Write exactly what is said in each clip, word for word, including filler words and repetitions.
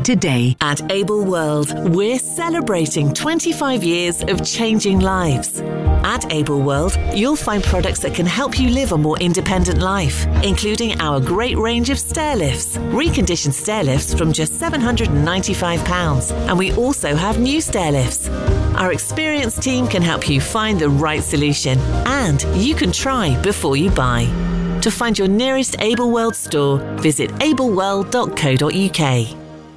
today. At Able World, we're celebrating twenty-five years of changing lives. At Able World, you'll find products that can help you live a more independent life, including our great range of stair lifts, reconditioned stair lifts from just seven hundred ninety-five pounds, and we also have new stair lifts. Our experienced team can help you find the right solution, and you can try before you buy. To find your nearest Able World store, visit able world dot co dot u k.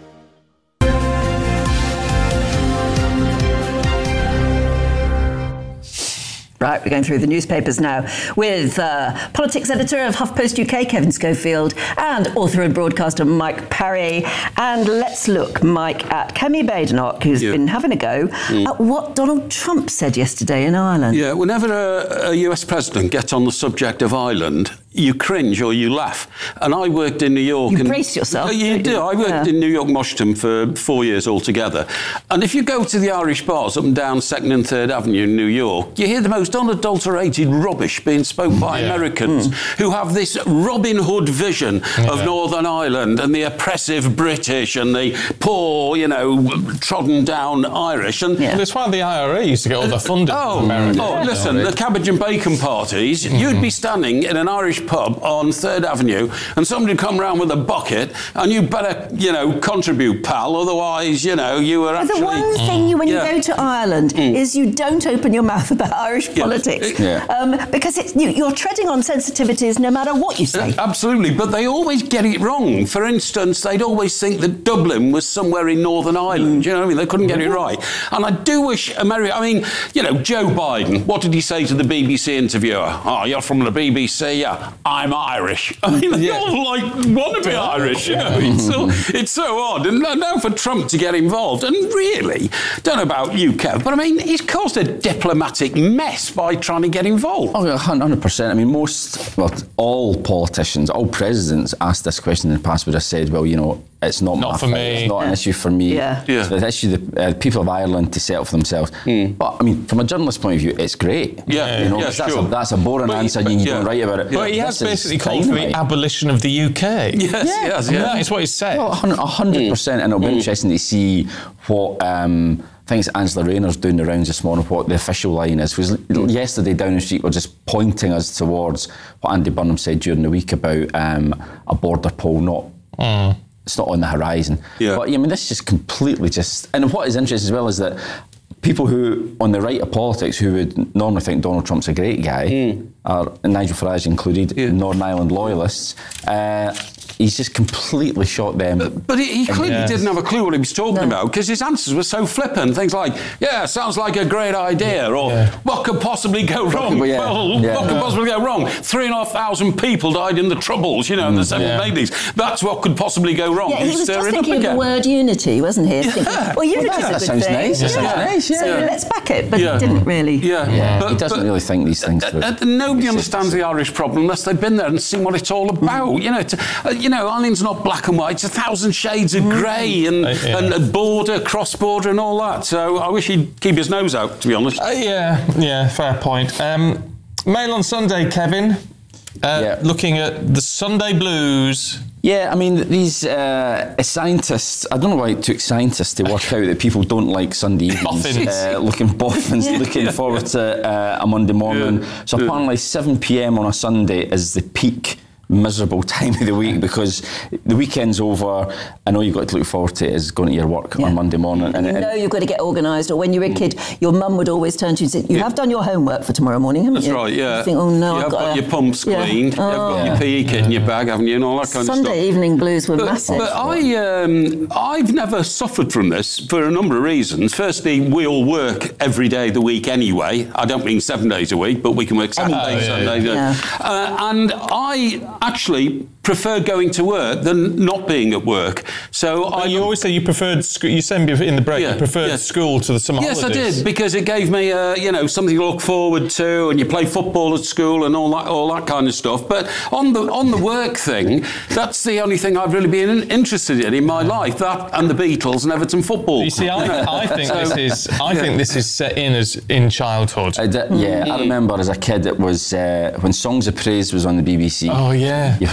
Right, we're going through the newspapers now with uh, politics editor of HuffPost U K, Kevin Schofield, and author and broadcaster Mike Parry. And let's look, Mike, at Kemi Badenoch, who's yeah. been having a go mm. at what Donald Trump said yesterday in Ireland. Yeah, whenever a, a U S president gets on the subject of Ireland, you cringe or you laugh. And I worked in New York. You and, brace yourself. Uh, you do. I worked yeah. in New York, Washington for four years altogether. And if you go to the Irish bars up and down second and third Avenue in New York, you hear the most unadulterated rubbish being spoken by yeah. Americans mm. who have this Robin Hood vision yeah. of Northern Ireland and the oppressive British and the poor, you know, trodden down Irish. And yeah. That's why the I R A used to get all the funding oh, from America. Oh, listen, the cabbage and bacon parties, mm-hmm. you'd be standing in an Irish pub on third Avenue and somebody would come round with a bucket and you better, you know, contribute, pal, otherwise, you know, you were actually... The one thing you, when yeah. you go to Ireland mm. is you don't open your mouth about Irish yeah. politics yeah. Um, because it's, you, you're treading on sensitivities no matter what you say. Uh, absolutely, but they always get it wrong. For instance, they'd always think that Dublin was somewhere in Northern Ireland, mm. you know what I mean? They couldn't get it right. And I do wish America... I mean, you know, Joe Biden, what did he say to the B B C interviewer? Oh, you're from the B B C? Yeah, I'm Irish. I mean, they yeah. all like want to be Irish, you know. It's so, it's so odd. And now for Trump to get involved, and really, don't know about you, Kev, but I mean, he's caused a diplomatic mess by trying to get involved. Oh, one hundred percent. I mean, most, well, all politicians, all presidents asked this question in the past would have said, well, you know, it's not, not my for fight. me. It's not an issue for me. Yeah. Yeah. It's an issue the uh, people of Ireland to settle for themselves. Mm. But I mean, from a journalist's point of view, it's great. Yeah, you know, yeah, that's, sure. a, that's a boring but answer. he, and you yeah. don't write about it. But Yeah. he has this basically called for the abolition of the U K. Yes, yeah. yes, yeah. That is what he said. Well, one hundred percent, and it'll be mm. interesting to see what. Um, I think it's Angela Rayner's doing the rounds this morning, what the official line is. Because mm. yesterday, Downing Street were just pointing us towards what Andy Burnham said during the week about um, a border poll not. Mm. It's not on the horizon. Yeah. But, I mean, this is just completely just... And what is interesting as well is that people who, on the right of politics, who would normally think Donald Trump's a great guy, mm. are, Nigel Farage included, yeah. Northern Ireland loyalists, uh, he's just completely shot them. But, but he, he clearly yes. didn't have a clue what he was talking no. about, because his answers were so flippant. Things like, yeah, sounds like a great idea, or yeah. what could possibly go wrong? Well, yeah. well yeah. what could possibly go wrong? Three and a half thousand people died in the Troubles, you know, in the seven yeah. eighties. That's what could possibly go wrong. Yeah, he was just thinking of the word unity, wasn't he? Yeah. Thinking, well, unity well, that, is that a good sounds thing. nice. That yeah. sounds nice, yeah. So yeah. let's back it, but yeah. he didn't really. Yeah, yeah. But, he doesn't but, really think these things uh, through. uh, nobody understands the Irish problem unless they've been there and seen what it's all about. You know, to, uh, you know, Ireland's not black and white. It's a thousand shades of grey and, uh, yeah. and border, cross-border and all that. So I wish he'd keep his nose out, to be honest. Uh, yeah, yeah, fair point. Um, Mail on Sunday, Kevin, uh, yeah. looking at the Sunday Blues. Yeah, I mean, these uh, scientists, I don't know why it took scientists to work out that people don't like Sunday evenings. Uh, looking boffins, yeah. looking yeah. forward to uh, a Monday morning. Yeah. So apparently seven p.m. on a Sunday is the peak miserable time of the week, because the weekend's over. I know you've got to look forward to it is going to your work yeah. on Monday morning. And, and you know you've got to get organised. Or when you were a kid, your mum would always turn to you and say, you yeah. have done your homework for tomorrow morning, haven't That's you? That's right, yeah. You think, oh no, yeah, I've got, got a... your pumps yeah. cleaned, oh. you've got yeah. your P E kit in your bag, haven't you, and all that kind Sunday of stuff. Sunday evening blues were but, massive. But I, um, I've never suffered from this for a number of reasons. Firstly, we all work every day of the week anyway. I don't mean seven days a week, but we can work Saturday, oh, yeah, Sunday. Yeah. Uh, and I actually prefer going to work than not being at work. So I, you always say you preferred school. You said in the break yeah, you preferred yeah. school to the summer yes, holidays. Yes, I did, because it gave me, uh, you know, something to look forward to, and you play football at school and all that, all that kind of stuff. But on the on the work thing, that's the only thing I've really been interested in in my life. That and the Beatles and Everton football. You see, I, I think so, this is I yeah. think this is set in as in childhood. I did, yeah, mm. I remember as a kid it was uh, when Songs of Praise was on the B B C. Oh yeah. You thought, oh.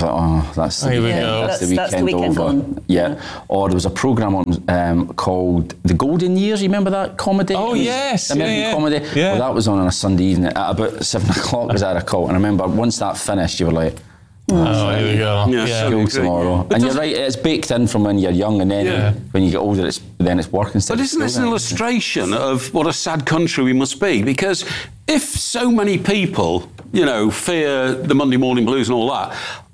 Oh, that's the Here we weekend. go. That's, That's- the that's weekend, the weekend over. gone. Yeah. Or there was a programme on um, called The Golden Years. You remember that comedy? Oh, It was yes. the American Yeah, yeah. comedy. Yeah. Well, that was on on a Sunday evening at about seven o'clock, as I recall. And I remember once that finished, you were like, Oh, here we go. Yeah, Yeah. so- school Great. tomorrow. But And you're does- right, it's baked in from when you're young, and then Yeah. when you get older, it's then it's work instead But of isn't this an school, illustration of what a sad country we must be? Because if so many people, you know, fear the Monday morning blues and all that,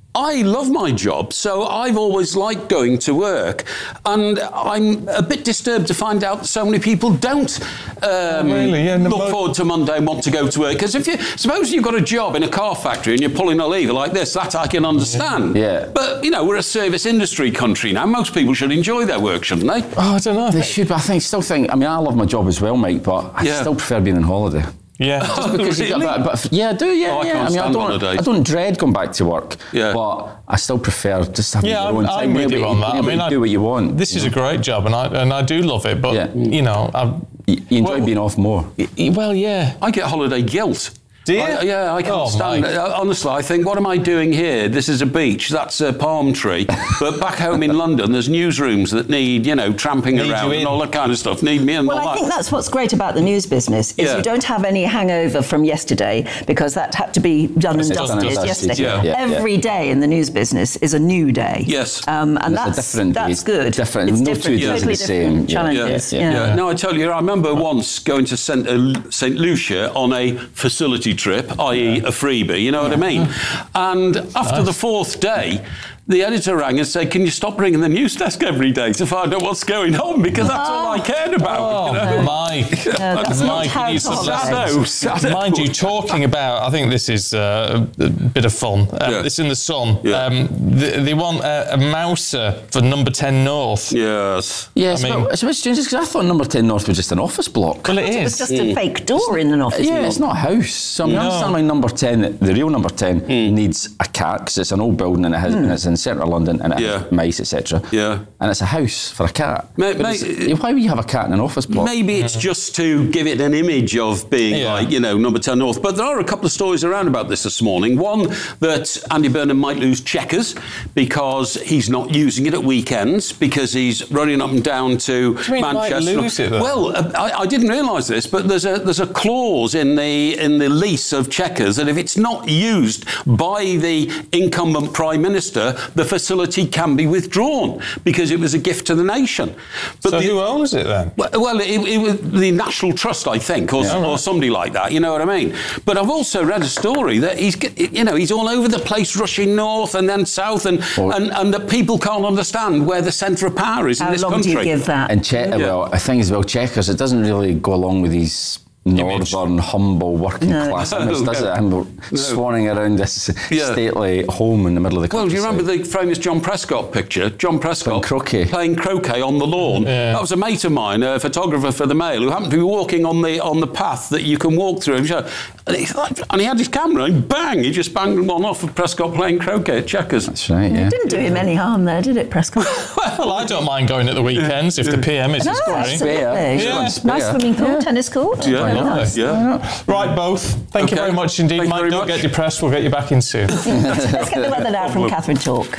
I love my job, so I've always liked going to work. And I'm a bit disturbed to find out that so many people don't um, really? Yeah, no, look but- forward to Monday and want to go to work. Because if you suppose you've got a job in a car factory and you're pulling a lever like this, that I can understand. Yeah. But, you know, we're a service industry country now. Most people should enjoy their work, shouldn't they? Oh, I don't know. I They think- should, but I think still think. I mean, I love my job as well, Mike, but I Yeah. still prefer being on holiday. Yeah. Because you Really? get, but, but yeah, I do. Yeah, Oh, I yeah. can't I mean, I stand don't. holidays. I don't dread going back to work. Yeah. But I still prefer just having Yeah, your I'm, own time. I'm with being you able on to- that. I being mean, able to I, do what you want. This is a great job, and I and I do love it. But Yeah. you know, I, You, you enjoy well- being off more. y- well, yeah. I get holiday guilt. Do you? I, yeah, I can't Oh, stand Mike. it. Uh, Honestly, I think, what am I doing here? This is a beach, that's a palm tree. But back home in London, there's newsrooms that need, you know, tramping Need around you in. and all that kind of stuff. Need me and Well, all I that. think that's what's great about the news business is Yeah. you don't have any hangover from yesterday because that had to be done and It's done dusted and dusted, yesterday. yeah. Yeah, yeah. Every day in the news business is a new day. Yes. um, and It's a that's different day. that's good. Different- It's no different, two days are totally the same. different Yeah. challenges. Yeah, Yeah. yeah. Yeah. No, I tell you, I remember once going to Saint Saint Lucia on a facility trip, that is a freebie, you know what I mean? And after the fourth day, the editor rang and said, can you stop ringing the news desk every day to find out what's going on? Because that's all I cared about. Oh, you know? Mike. that's not Mike, how you need it's some all lessons. right. Sado, sado. Mind you, talking about, I think this is uh, a bit of fun. Um, Yeah. It's in the Sun. Yeah. Um, they, they want a, a Mouser for number ten North. Yes. Yeah, it's, I a mean- bit, it's a bit strange because I thought Number ten North was just an office block. Well, it It was is. just a fake door in an office. Yeah, block. it's not a house. So I mean, I No. understand why Number ten, the real Number ten, needs a cat because it's an old building and, it has, and it's in centre of London and it Yeah. has mice, et cetera. Yeah. And it's a house for a cat. May- But may- it's- why would you have a cat in an office block? Maybe it's just to give it an image of being Yeah. like, you know, number ten North. But there are a couple of stories around about this this morning. One, that Andy Burnham might lose Chequers because he's not using it at weekends because he's running up and down to do you mean might Manchester. lose it, though? Well, uh, I, I didn't realise this, but there's a there's a clause in the in the lease of Chequers that if it's not used by the incumbent Prime Minister, the facility can be withdrawn because it was a gift to the nation. But So the, who owns it then? well, well, it, it was the National Trust, I think, or, or somebody like that. You know what I mean? But I've also read a story that he's, get- you know, he's all over the place, rushing north and then south, and Well- and, and that people can't understand where the centre of power is How in this long country. do you give that? And che- well, I think as well, Chequers, it doesn't really go along with these northern, humble, working No. class image, does No. it? Humble, swanning around this Yeah. stately home in the middle of the Well, do you countryside. remember the famous John Prescott picture? John Prescott Playing croquet. playing croquet on the lawn. Yeah. That was a mate of mine, a photographer for the Mail, who happened to be walking on the on the path that you can walk through. And he, and he, and he had his camera, and bang, he just banged one off of Prescott playing croquet at Chequers. That's right, yeah. It didn't do him any harm there, did it, Prescott? Well, I don't mind going at the weekends if the P M is No, free. absolutely. Yeah. Yeah. Nice swimming pool, tennis court. Yeah, Very yeah, nice. yeah. Right, both. Thank you Okay. very much indeed, Thank you Mike. very Don't much. get depressed. We'll get you back in soon. Let's get the weather now from Catherine Talk.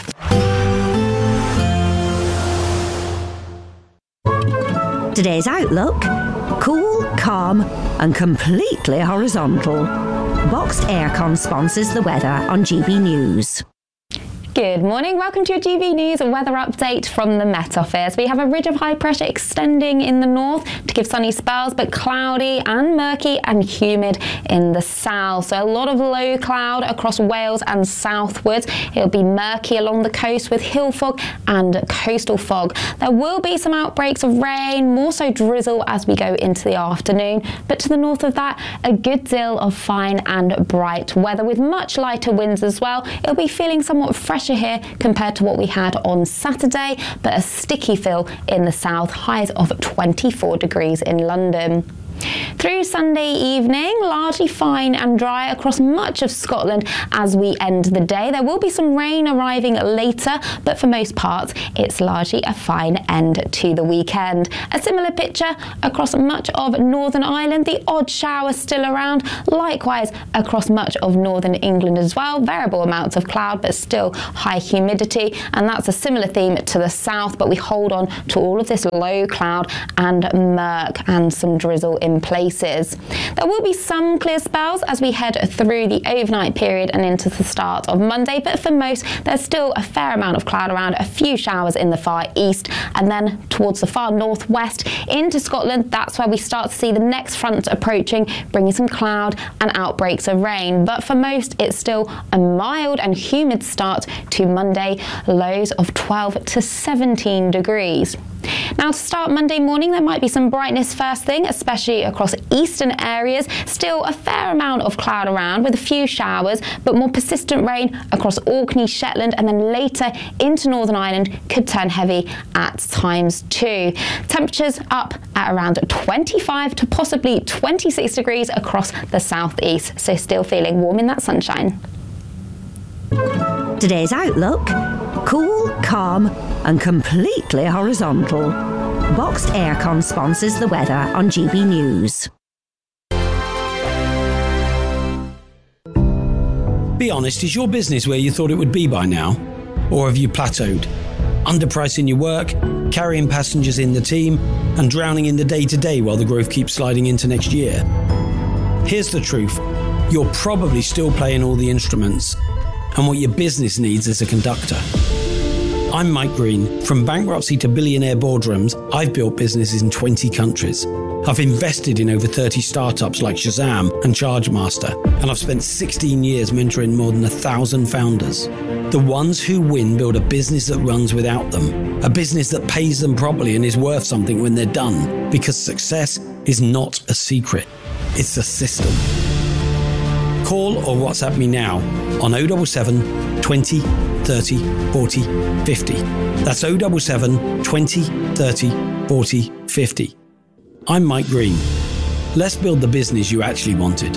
Today's outlook: cool, calm, and completely horizontal. Boxed Aircon sponsors the weather on G B News. Good morning, welcome to your G V News weather update from the Met Office. We have a ridge of high pressure extending in the north to give sunny spells, but cloudy and murky and humid in the south. So a lot of low cloud across Wales and southwards. It'll be murky along the coast with hill fog and coastal fog. There will be some outbreaks of rain, more so drizzle as we go into the afternoon. But to the north of that, a good deal of fine and bright weather with much lighter winds as well. It'll be feeling somewhat fresh here compared to what we had on Saturday, but a sticky feel in the south, highs of twenty-four degrees in London. Through Sunday evening, largely fine and dry across much of Scotland as we end the day. There will be some rain arriving later, but for most parts, it's largely a fine end to the weekend. A similar picture across much of Northern Ireland, the odd shower still around. Likewise, across much of Northern England as well. Variable amounts of cloud, but still high humidity. And that's a similar theme to the south, but we hold on to all of this low cloud and murk and some drizzle in places. There will be some clear spells as we head through the overnight period and into the start of Monday, but for most, there's still a fair amount of cloud around, a few showers in the far east, and then towards the far northwest into Scotland. That's where we start to see the next front approaching, bringing some cloud and outbreaks of rain. But for most, it's still a mild and humid start to Monday, lows of twelve to seventeen degrees. Now to start Monday morning, there might be some brightness first thing, especially across eastern areas. Still a fair amount of cloud around with a few showers, but more persistent rain across Orkney, Shetland, and then later into Northern Ireland could turn heavy at times too. Temperatures up at around twenty-five to possibly twenty-six degrees across the southeast, so still feeling warm in that sunshine. Today's outlook: cool, calm and completely horizontal. Boxed Aircon sponsors the weather on G B News. Be honest, is your business where you thought it would be by now? Or have you plateaued? Underpricing your work, carrying passengers in the team, and drowning in the day-to-day while the growth keeps sliding into next year? Here's the truth. You're probably still playing all the instruments, and what your business needs is a conductor. I'm Mike Green. From bankruptcy to billionaire boardrooms, I've built businesses in twenty countries. I've invested in over thirty startups like Shazam and Chargemaster, and I've spent sixteen years mentoring more than a thousand founders. The ones who win build a business that runs without them, a business that pays them properly and is worth something when they're done, because success is not a secret, it's a system. Call or WhatsApp me now on oh seven seven, twenty, thirty, forty, fifty. That's oh seven seven, twenty, thirty, forty, fifty. I'm Mike Green. Let's build the business you actually wanted.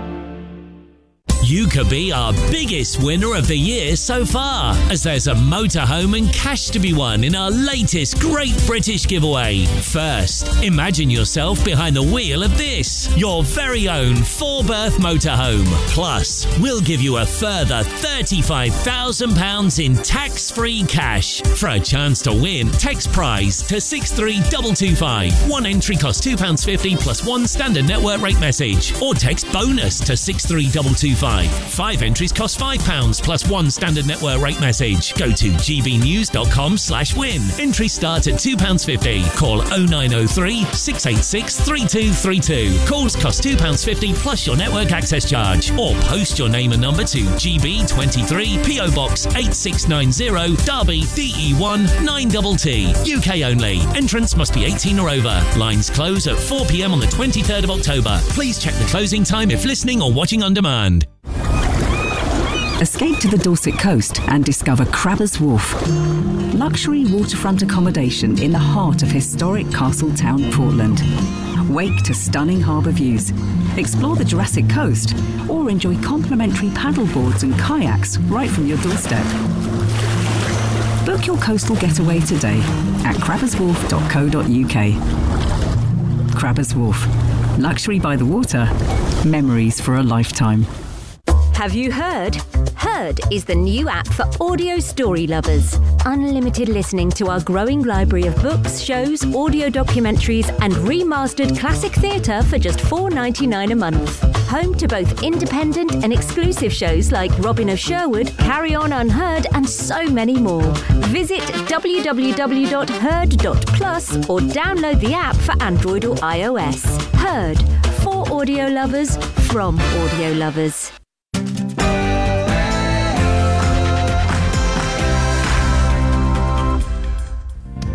You could be our biggest winner of the year so far, as there's a motorhome and cash to be won in our latest Great British Giveaway. First, imagine yourself behind the wheel of this, your very own four-berth motorhome. Plus, we'll give you a further thirty-five thousand pounds in tax-free cash. For a chance to win, text prize to six three two two five. One entry costs two pounds fifty plus one standard network rate message, or text bonus to six three two two five. Five entries cost five pounds plus one standard network rate message. Go to gbnews.com slash win. Entries start at two pounds fifty. Call oh nine oh three, six eight six, three two three two. Calls cost two pounds fifty plus your network access charge. Or post your name and number to G B twenty-three, P O Box eight six nine zero, Derby, D E one nine T T. U K only. Entrants must be eighteen or over. Lines close at four p.m. on the twenty-third of October. Please check the closing time if listening or watching on demand. Escape to the Dorset coast and discover Crabbers Wharf. Luxury waterfront accommodation in the heart of historic Castletown, Portland. Wake to stunning harbour views. Explore the Jurassic Coast or enjoy complimentary paddleboards and kayaks right from your doorstep. Book your coastal getaway today at crabbers wharf dot co dot uk. Crabbers Wharf. Luxury by the water. Memories for a lifetime. Have you heard? Heard is the new app for audio story lovers. Unlimited listening to our growing library of books, shows, audio documentaries and remastered classic theatre for just four dollars ninety-nine a month. Home to both independent and exclusive shows like Robin of Sherwood, Carry On Unheard and so many more. Visit w w w dot heard dot plus or download the app for Android or iOS. Heard. For audio lovers, from audio lovers.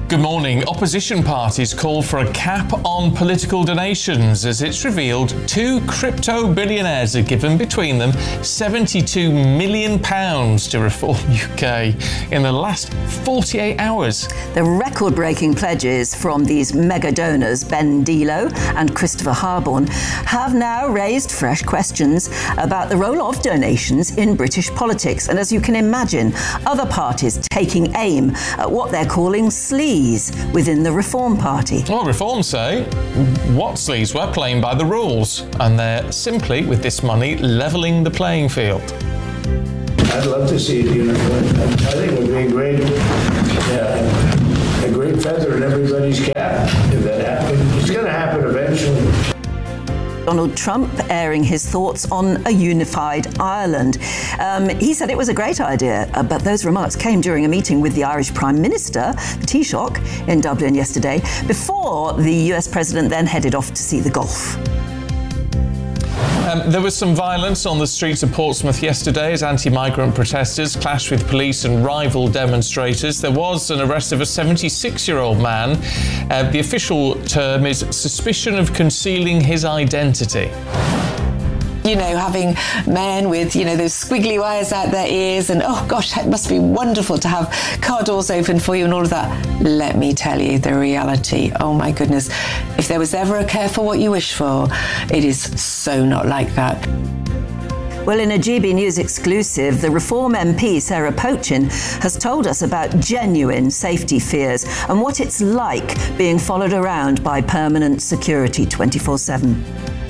Good morning. Opposition parties call for a cap on political donations as it's revealed two crypto billionaires have given between them seventy-two million pounds to Reform U K in the last forty-eight hours. The record-breaking pledges from these mega donors, Ben Dilo and Christopher Harborne, have now raised fresh questions about the role of donations in British politics. And as you can imagine, other parties taking aim at what they're calling sleaze within the Reform Party. Well, Reform say, what sleaze? We're playing by the rules. And they're simply, with this money, levelling the playing field. I'd love to see it, you know. I think it would be a great, yeah, a great feather in everybody's cap if that happened. It's going to happen eventually. Donald Trump airing his thoughts on a unified Ireland. Um, he said it was a great idea, uh, but those remarks came during a meeting with the Irish Prime Minister, the Taoiseach, in Dublin yesterday, before the U S President then headed off to see the Gulf. Um, there was some violence on the streets of Portsmouth yesterday as anti-migrant protesters clashed with police and rival demonstrators. There was an arrest of a seventy-six-year-old man. Uh, the official term is suspicion of concealing his identity. You know, having men with, you know, those squiggly wires out their ears and, oh gosh, it must be wonderful to have car doors open for you and all of that. Let me tell you the reality. Oh my goodness. If there was ever a careful what you wish for, it is so not like that. Well, in a G B News exclusive, the Reform M P Sarah Pochin has told us about genuine safety fears and what it's like being followed around by permanent security twenty-four seven.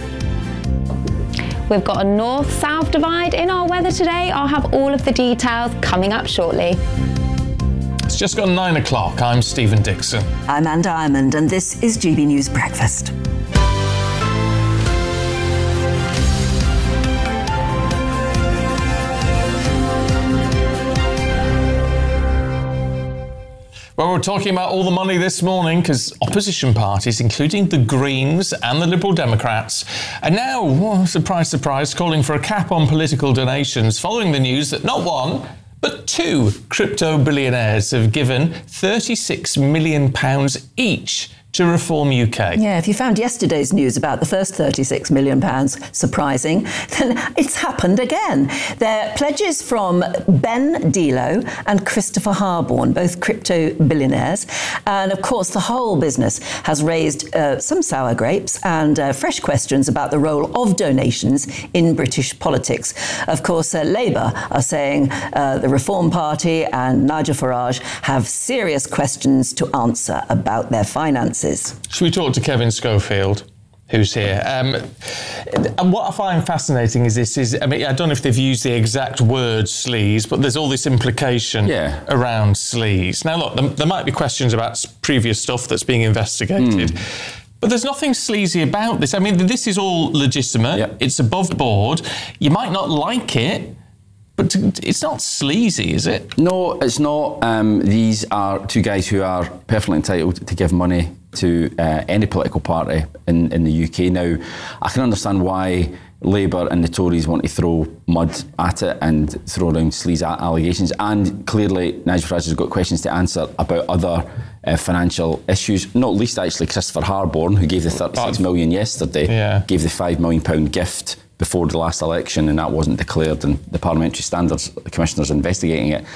We've got a north-south divide in our weather today. I'll have all of the details coming up shortly. It's just gone nine o'clock. I'm Stephen Dixon. I'm Anne Diamond, and this is G B News Breakfast. Well, we're talking about all the money this morning because opposition parties, including the Greens and the Liberal Democrats, are now, oh, surprise, surprise, calling for a cap on political donations following the news that not one, but two crypto billionaires have given thirty-six million pounds each to Reform U K. Yeah, if you found yesterday's news about the first thirty-six million pounds surprising, then it's happened again. They're pledges from Ben Dilo and Christopher Harborne, both crypto billionaires. And of course, the whole business has raised uh, some sour grapes and uh, fresh questions about the role of donations in British politics. Of course, uh, Labour are saying uh, the Reform Party and Nigel Farage have serious questions to answer about their finances. Should we talk to Kevin Schofield, who's here? Um, and what I find fascinating is this is, I mean, I don't know if they've used the exact word sleaze, but there's all this implication yeah. around sleaze. Now, look, there, there might be questions about previous stuff that's being investigated. Mm. But there's nothing sleazy about this. I mean, this is all legitimate. Yeah. It's above board. You might not like it, but it's not sleazy, is it? No, it's not. Um, these are two guys who are perfectly entitled to give money to uh, any political party in, in the U K. Now, I can understand why Labour and the Tories want to throw mud at it and throw around sleaze allegations. And clearly, Nigel Farage has got questions to answer about other uh, financial issues, not least actually Christopher Harborne, who gave the thirty-six million yesterday, yeah. gave the five million pound gift before the last election, and that wasn't declared, and the Parliamentary Standards Commissioner's investigating it.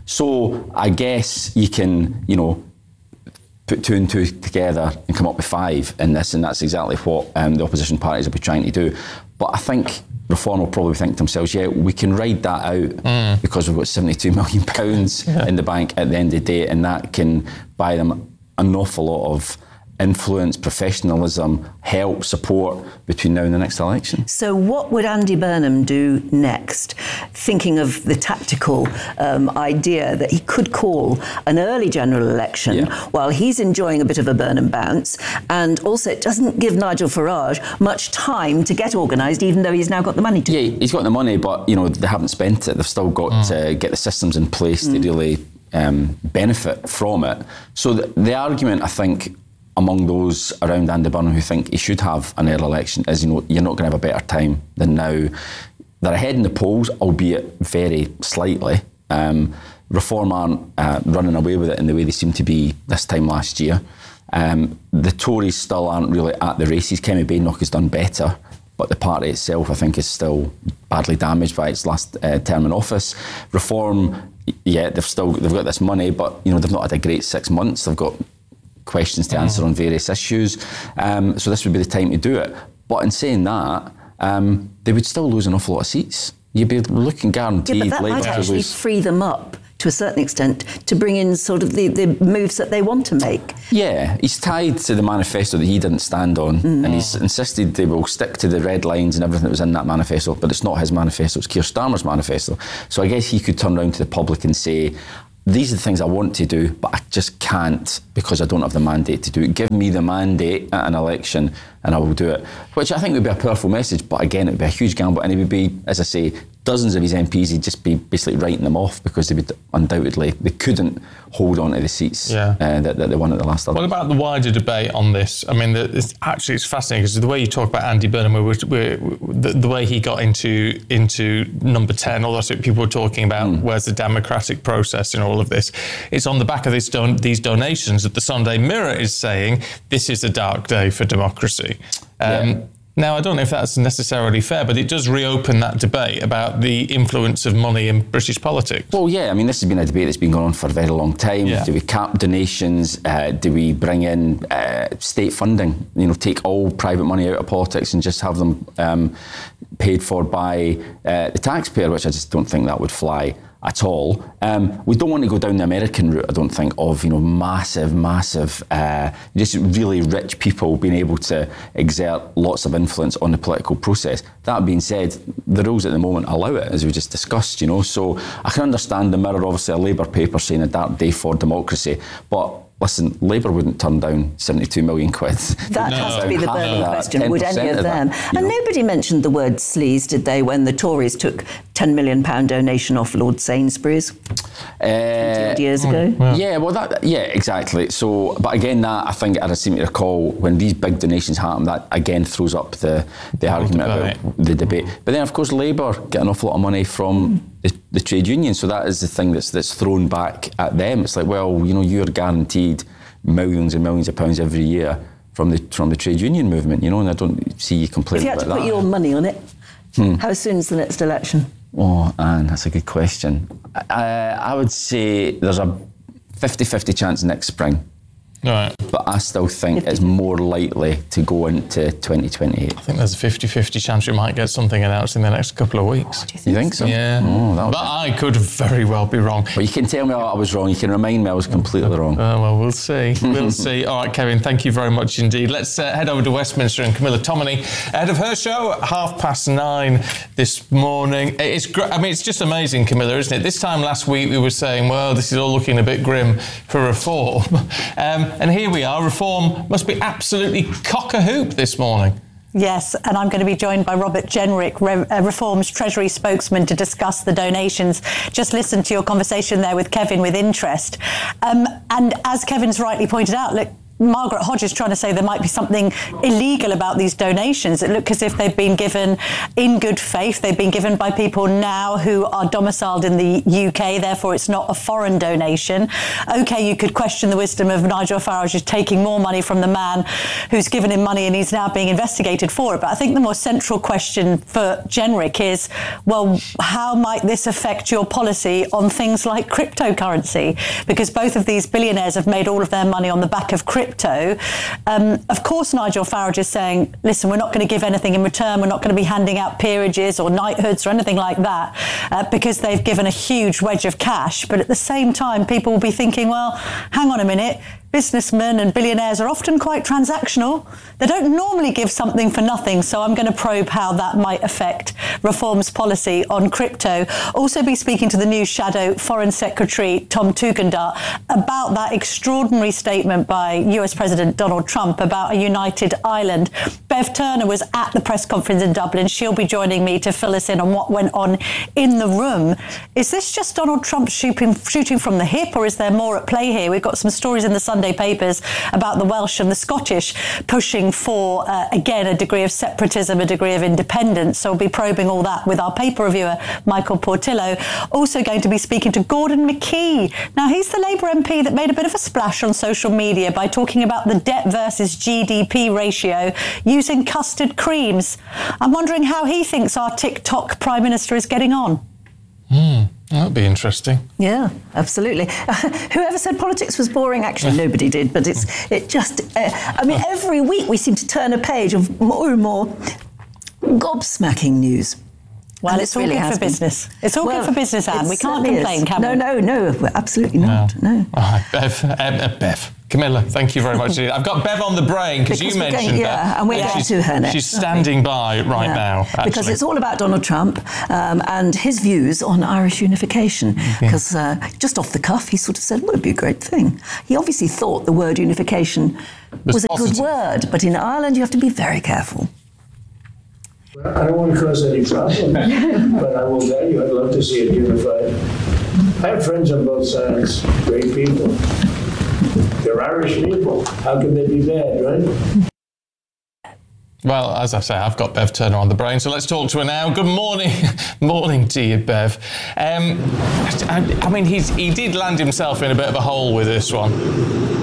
So I guess you can, you know, put two and two together and come up with five in this, and that's exactly what um, the opposition parties will be trying to do. But I think Reform will probably think to themselves, yeah, we can ride that out mm. because we've got seventy-two million pounds yeah. in the bank at the end of the day, and that can buy them an awful lot of influence, professionalism, help, support between now and the next election. So what would Andy Burnham do next? Thinking of the tactical um, idea that he could call an early general election yeah. while he's enjoying a bit of a Burnham bounce, and also it doesn't give Nigel Farage much time to get organised, even though he's now got the money to. Yeah, he's got the money, but you know they haven't spent it. They've still got mm. to get the systems in place mm. to really um, benefit from it. So the, the argument, I think, among those around Andy Burnham who think he should have an early election is, you know, you're not going to have a better time than now. They're ahead in the polls, albeit very slightly. Um, Reform aren't uh, running away with it in the way they seem to be this time last year. Um, the Tories still aren't really at the races. Kemi Badenoch has done better, but the party itself, I think, is still badly damaged by its last uh, term in office. Reform, yeah, they've still they've got this money, but you know they've not had a great six months. They've got questions to answer on various issues, um, so this would be the time to do it. But in saying that, um, they would still lose an awful lot of seats. You'd be looking guaranteed yeah, but that Labour might to actually lose. free them up to a certain extent to bring in sort of the, the moves that they want to make. Yeah, he's tied to the manifesto that he didn't stand on, mm. and he's insisted they will stick to the red lines and everything that was in that manifesto, but it's not his manifesto, it's Keir Starmer's manifesto. So I guess he could turn around to the public and say, these are the things I want to do, but I just can't because I don't have the mandate to do it. Give me the mandate at an election and I will do it. Which I think would be a powerful message, but again, it would be a huge gamble, and it would be, as I say, dozens of his M Ps, he'd just be basically writing them off because they would undoubtedly, they couldn't hold on to the seats yeah. uh, that, that they won at the last election. What about the wider debate on this? I mean, the, it's actually, it's fascinating because the way you talk about Andy Burnham, we're, we're, the, the way he got into into number ten, all those people were talking about mm. where's the democratic process in all of this. It's on the back of this don- these donations that the Sunday Mirror is saying this is a dark day for democracy. Um, yeah. Now, I don't know if that's necessarily fair, but it does reopen that debate about the influence of money in British politics. Well, yeah, I mean, this has been a debate that's been going on for a very long time. Yeah. Do we cap donations? Uh, do we bring in uh, state funding? You know, take all private money out of politics and just have them um, paid for by uh, the taxpayer, which I just don't think that would fly at all. Um, we don't want to go down the American route, I don't think, of, you know, massive, massive, uh, just really rich people being able to exert lots of influence on the political process. That being said, the rules at the moment allow it, as we just discussed, you know, so I can understand the Mirror, obviously a Labour paper saying a dark day for democracy, but listen, Labour wouldn't turn down seventy-two million quid. That no. has to be the burning question. Would any of them? That, and know. nobody mentioned the word sleaze, did they, when the Tories took ten million pounds donation off Lord Sainsbury's uh, years ago? Yeah. yeah, well, that, yeah, exactly. So, but again, that I think I seem to recall when these big donations happen, that again throws up the, the argument about the debate. But then, of course, Labour get an awful lot of money from the, the trade union, so that is the thing that's that's thrown back at them. It's like, well, you know, you're guaranteed millions and millions of pounds every year from the from the trade union movement, you know, and I don't see you complaining about that. If you had to put your money on it, hmm. how soon is the next election? Oh, Anne, that's a good question. I, I would say there's a fifty-fifty chance next spring. Right. But I still think it's more likely to go into twenty twenty-eight. I think there's a fifty-fifty chance we might get something announced in the next couple of weeks. Oh, do you, think you think so? so? Yeah. Oh, but be... I could very well be wrong. Well, you can tell me I was wrong. You can remind me I was completely wrong. Oh, well, we'll see. We'll see. All right, Kevin, thank you very much indeed. Let's uh, head over to Westminster and Camilla Tominey ahead of her show at half past nine this morning. It's gr- I mean, it's just amazing, Camilla, isn't it? This time last week we were saying, well, this is all looking a bit grim for reform. um, and here we are. Reform must be absolutely cock-a-hoop this morning. Yes, and I'm going to be joined by Robert Jenrick, Re- uh, Reform's Treasury spokesman, to discuss the donations. Just listen to your conversation there with Kevin with interest. Um, and as Kevin's rightly pointed out, look, Margaret Hodge is trying to say there might be something illegal about these donations. It looks as if they've been given in good faith. They've been given by people now who are domiciled in the U K, therefore it's not a foreign donation. OK, you could question the wisdom of Nigel Farage taking more money from the man who's given him money and he's now being investigated for it. But I think the more central question for Jenrick is, well, how might this affect your policy on things like cryptocurrency? Because both of these billionaires have made all of their money on the back of crypto. Um, of course, Nigel Farage is saying, listen, we're not going to give anything in return. We're not going to be handing out peerages or knighthoods or anything like that uh, because they've given a huge wedge of cash. But at the same time, people will be thinking, well, hang on a minute. Businessmen and billionaires are often quite transactional. They don't normally give something for nothing, so I'm going to probe how that might affect Reform's policy on crypto. Also be speaking to the new shadow Foreign Secretary Tom Tugendhat about that extraordinary statement by U S President Donald Trump about a united Ireland. Ben Bev Turner was at the press conference in Dublin. She'll be joining me to fill us in on what went on in the room. Is this just Donald Trump shooting, shooting from the hip, or is there more at play here? We've got some stories in the Sunday papers about the Welsh and the Scottish pushing for, uh, again, a degree of separatism, a degree of independence. So we'll be probing all that with our paper reviewer, Michael Portillo. Also going to be speaking to Gordon McKee. Now, he's the Labour M P that made a bit of a splash on social media by talking about the debt versus G D P ratio using custard creams. I'm wondering how he thinks our TikTok Prime Minister is getting on. Hmm, that'd be interesting. Yeah, absolutely. Whoever said politics was boring? Actually, nobody did, but it's it just... Uh, I mean, every week we seem to turn a page of more and more gobsmacking news. Well, and it's all really good for been. business. It's all Well, good for business, Anne. it We can't certainly complain, is. can no, we? No, no, no, absolutely not. No. All right, Bev. Um, uh, Bev. Camilla, thank you very much. I've got Bev on the brain because you Because we're mentioned going- yeah, that. and we're getting she's, to her next, She's aren't we? standing by right Yeah. now, actually. Because it's all about Donald Trump um, and his views on Irish unification. Because uh, just off the cuff, he sort of said, well, it'd be a great thing. He obviously thought the word unification was, Was a positive. good word, but in Ireland you have to be very careful. I don't want to cause any problem, but I will tell you, I'd love to see it unified. I have friends on both sides, great people. They're Irish people. How can they be bad, right? Well, as I say, I've got Bev Turner on the brain, so let's talk to her now. Good morning. Morning to you, Bev. Um, I, I mean, he's, he did land himself in a bit of a hole with this one.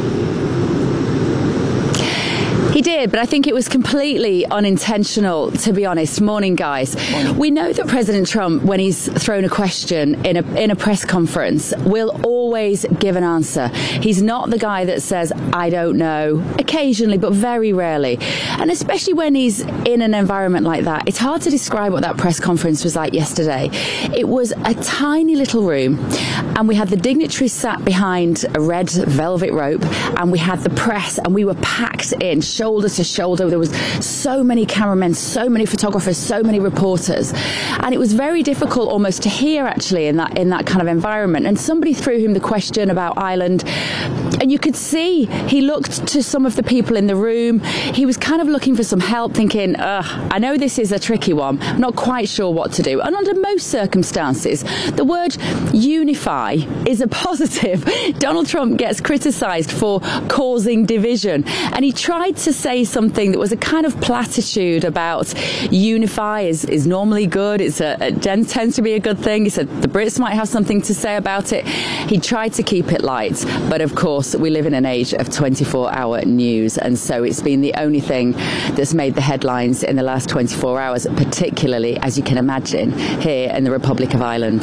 He did, but I think it was completely unintentional, to be honest. Morning, guys. We know that President Trump, when he's thrown a question in a in a press conference, will always give an answer. He's not the guy that says, I don't know, occasionally, but very rarely. And especially when he's in an environment like that, it's hard to describe what that press conference was like yesterday. It was a tiny little room, and we had the dignitaries sat behind a red velvet rope, and we had the press, and we were packed in, shoulder to shoulder. There was so many cameramen, so many photographers, so many reporters, and it was very difficult almost to hear actually in that in that kind of environment. And somebody threw him the question about Ireland, and you could see he looked to some of the people in the room. He was kind of looking for some help, thinking, Ugh, I know this is a tricky one, I'm not quite sure what to do. And under most circumstances, the word unify is a positive. Donald Trump gets criticised for causing division, and he tried to say something that was a kind of platitude about unify is, is normally good. It's a, it tends to be a good thing. He said the Brits might have something to say about it. He tried to keep it light, but of course we live in an age of twenty-four hour news, and so it's been the only thing that's made the headlines in the last twenty-four hours, particularly, as you can imagine, here in the Republic of Ireland.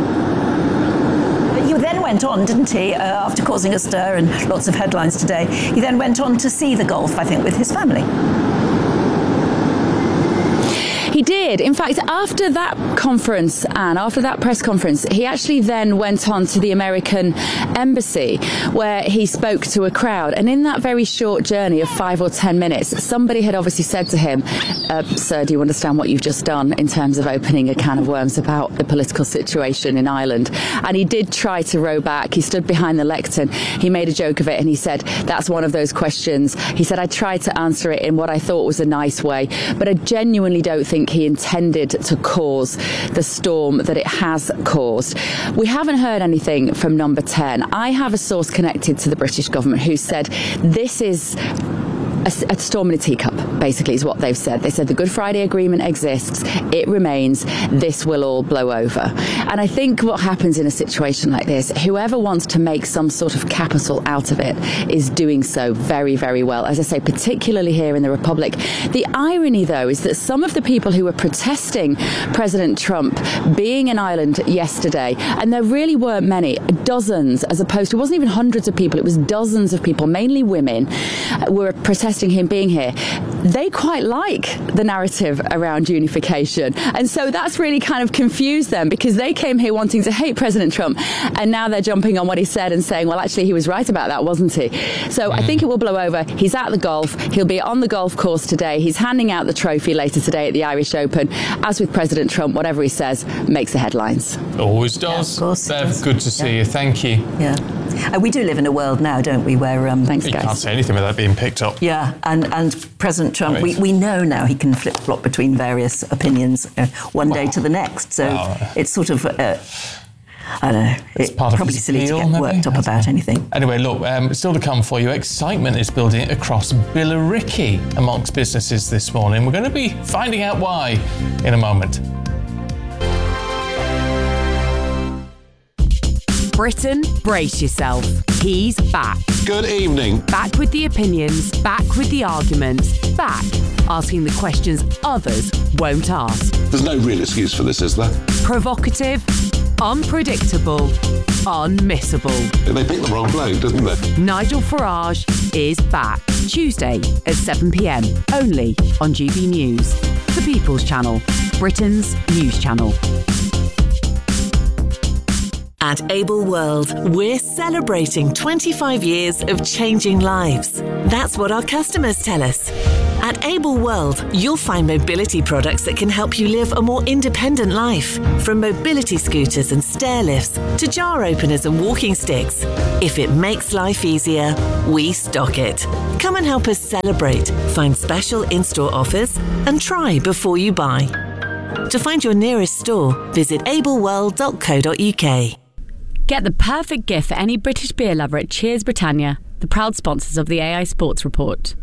He then went on, didn't he, uh, after causing a stir and lots of headlines today, he then went on to see the golf, I think, with his family. He did. In fact, after that conference, Anne, after that press conference, he actually then went on to the American embassy where he spoke to a crowd. And in that very short journey of five or ten minutes, somebody had obviously said to him, uh, sir, do you understand what you've just done in terms of opening a can of worms about the political situation in Ireland? And he did try to row back. He stood behind the lectern. He made a joke of it and he said, that's one of those questions. He said, I tried to answer it in what I thought was a nice way, but I genuinely don't think he intended to cause the storm that it has caused. We haven't heard anything from Number ten. I have a source connected to the British government who said this is A, a storm in a teacup, basically, is what they've said. They said the Good Friday Agreement exists, it remains, this will all blow over. And I think what happens in a situation like this, whoever wants to make some sort of capital out of it is doing so very, very well. As I say, particularly here in the Republic. The irony, though, is that some of the people who were protesting President Trump being in Ireland yesterday, and there really weren't many, dozens, as opposed to, it wasn't even hundreds of people, it was dozens of people, mainly women, were protesting him being here. They quite like the narrative around unification. And so that's really kind of confused them, because they came here wanting to hate President Trump, and now they're jumping on what he said and saying, well, actually, he was right about that, wasn't he? So mm. I think it will blow over. He's at the golf. He'll be on the golf course today. He's handing out the trophy later today at the Irish Open. As with President Trump, whatever he says makes the headlines. Always does. Yeah, of course. Bev, good to see yeah. you. Thank you. Yeah. And we do live in a world now, don't we, where um, Thanks, you guys. Can't say anything without being picked up. Yeah, and, and President Donald Trump, we, we know now he can flip-flop between various opinions uh, one day to the next. So Wow. it's sort of, uh, I don't know, it's part of probably his silly appeal, to get maybe? worked up about anything. Anyway, look, um, still to come for you. Excitement is building across Billericay amongst businesses this morning. We're going to be finding out why in a moment. Britain, brace yourself. He's back. Good evening. Back with the opinions, back with the arguments, back asking the questions others won't ask. There's no real excuse for this, is there? Provocative, unpredictable, unmissable. They picked the wrong bloke, didn't they? Nigel Farage is back. Tuesday at seven p.m. only on G B News, the People's Channel, Britain's news channel. At Able World, we're celebrating twenty-five years of changing lives. That's what our customers tell us. At Able World, you'll find mobility products that can help you live a more independent life. From mobility scooters and stair lifts to jar openers and walking sticks. If it makes life easier, we stock it. Come and help us celebrate, find special in-store offers, and try before you buy. To find your nearest store, visit able world dot co dot u k. Get the perfect gift for any British beer lover at Cheers Britannia, the proud sponsors of the A I Sports Report.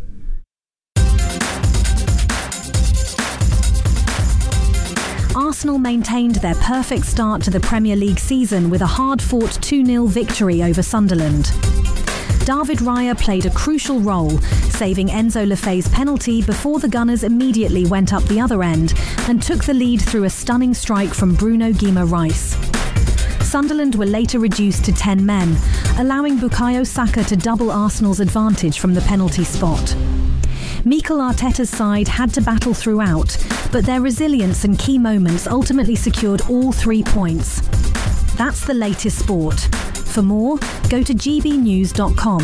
Arsenal maintained their perfect start to the Premier League season with a hard-fought two nil victory over Sunderland. David Raya played a crucial role, saving Enzo Lefebvre's penalty before the Gunners immediately went up the other end and took the lead through a stunning strike from Bruno Guimaraes. Sunderland were later reduced to ten men, allowing Bukayo Saka to double Arsenal's advantage from the penalty spot. Mikel Arteta's side had to battle throughout, but their resilience and key moments ultimately secured all three points. That's the latest sport. For more, go to g b news dot com.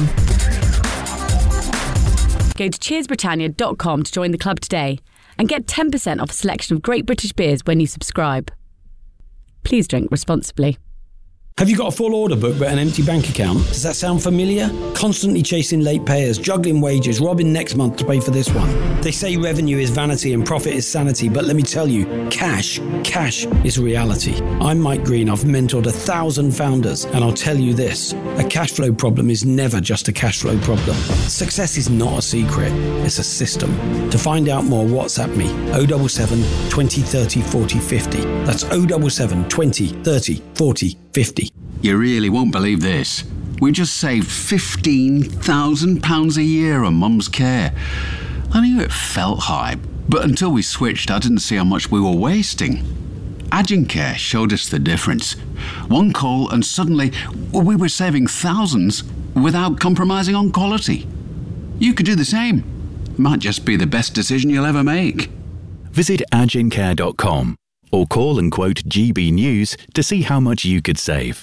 Go to cheers britannia dot com to join the club today and get ten percent off a selection of great British beers when you subscribe. Please drink responsibly. Have you got a full order book but an empty bank account? Does that sound familiar? Constantly chasing late payers, juggling wages, robbing next month to pay for this one. They say revenue is vanity and profit is sanity, but let me tell you, cash, cash is reality. I'm Mike Green, I've mentored a thousand founders, and I'll tell you this, a cash flow problem is never just a cash flow problem. Success is not a secret, it's a system. To find out more, WhatsApp me, oh seven seven, twenty, thirty, forty, fifty. That's oh seven seven, twenty, thirty, forty, fifty. You really won't believe this. We just saved fifteen thousand pounds a year on Mum's care. I knew it felt high, but until we switched, I didn't see how much we were wasting. Agincare showed us the difference. One call and suddenly we were saving thousands without compromising on quality. You could do the same. Might just be the best decision you'll ever make. Visit agincare dot com or call and quote G B News to see how much you could save.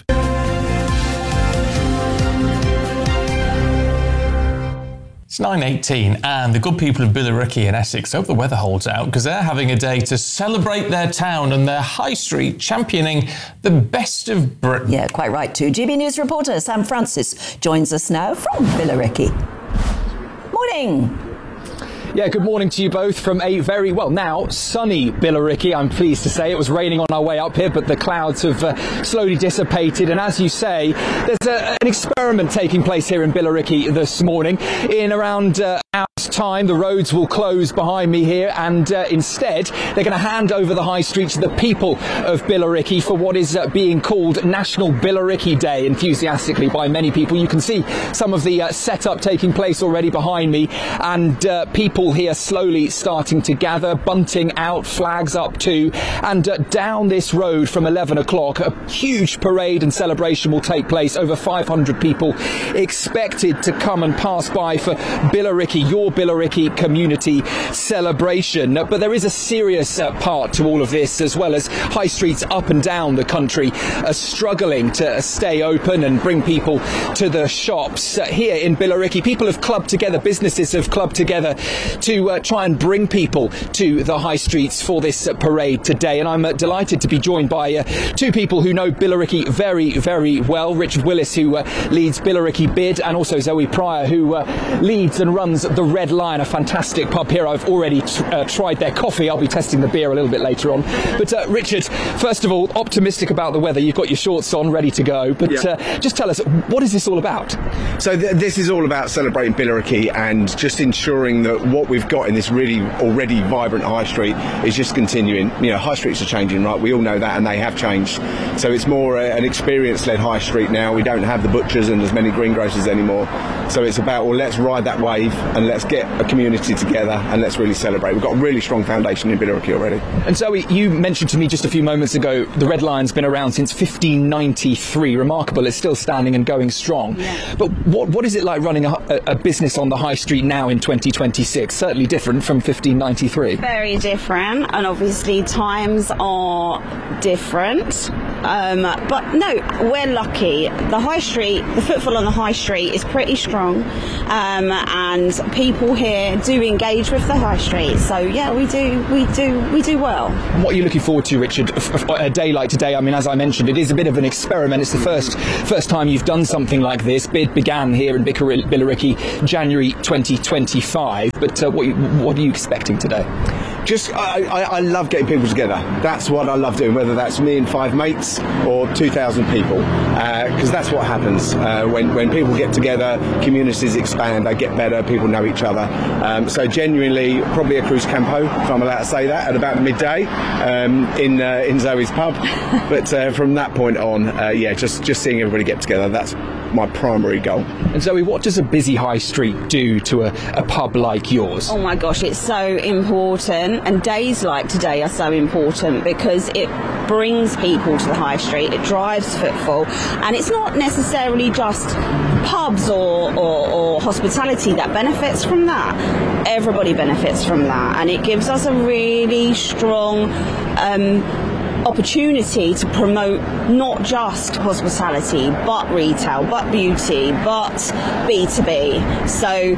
It's nine eighteen and the good people of Billericay in Essex hope the weather holds out because they're having a day to celebrate their town and their high street, championing the best of Britain. Yeah, quite right too. G B News reporter Sam Francis joins us now from Billericay. Morning. Yeah, good morning to you both from a very, well, now sunny Billericay. I'm pleased to say it was raining on our way up here, but the clouds have uh, slowly dissipated. And as you say, there's a, an experiment taking place here in Billericay this morning. In around uh, an hour's time, the roads will close behind me here, and uh, instead they're going to hand over the high street to the people of Billericay for what is uh, being called National Billericay Day, enthusiastically by many people. You can see some of the uh, setup taking place already behind me, and uh, people here slowly starting to gather, bunting out, flags up too, and uh, down this road from eleven o'clock a huge parade and celebration will take place. Over five hundred people expected to come and pass by for Billericay, your Billericay community celebration. But there is a serious uh, part to all of this, as well as high streets up and down the country are struggling to stay open and bring people to the shops. Uh, here in Billericay, people have clubbed together, businesses have clubbed together to uh, try and bring people to the high streets for this uh, parade today. And I'm uh, delighted to be joined by uh, two people who know Billericay very, very well. Richard Willis, who uh, leads Billericay Bid, and also Zoe Pryor, who uh, leads and runs the Red Lion, a fantastic pub here. I've already t- uh, tried their coffee. I'll be testing the beer a little bit later on. But uh, Richard, first of all, optimistic about the weather. You've got your shorts on, ready to go. But Yeah. uh, just tell us, what is this all about? So th- this is all about celebrating Billericay and just ensuring that what we've got in this really already vibrant high street is just continuing. You know, high streets are changing, right? We all know that, and they have changed. So it's more uh, an experience-led high street now. We don't have the butchers and as many greengrocers anymore. So it's about, well, let's ride that wave and let's get a community together and let's really celebrate. We've got a really strong foundation in Billericay already. And Zoe, you mentioned to me just a few moments ago, the Red Lion's been around since fifteen ninety-three. Remarkable. It's still standing and going strong. Yeah. But what what is it like running a, a business on the high street now in twenty twenty-six? Certainly different from fifteen ninety-three. Very different, and obviously times are different. Um, but no, we're lucky. The high street, the footfall on the high street is pretty strong, um, and people here do engage with the high street. So yeah, we do, we do, we do well. What are you looking forward to, Richard? A day like today, I mean, as I mentioned, it is a bit of an experiment. It's the first first time you've done something like this. Bid began here in Billericay January twenty twenty-five. But uh, what, what are you expecting today? Just, I, I, I love getting people together. That's what I love doing, whether that's me and five mates or two thousand people, because uh, that's what happens. Uh, when, when people get together, communities expand, they get better, people know each other. Um, so genuinely, probably a Cruz Campo, if I'm allowed to say that, at about midday um, in uh, in Zoe's pub. But uh, from that point on, uh, yeah, just, just seeing everybody get together, that's my primary goal. And Zoe, what does a busy high street do to a, a pub like yours? Oh my gosh, it's so important, and days like today are so important because it brings people to the high street, it drives footfall, and it's not necessarily just pubs or, or, or hospitality that benefits from that. Everybody benefits from that, and it gives us a really strong um, opportunity to promote not just hospitality, but retail, but beauty, but B two B. So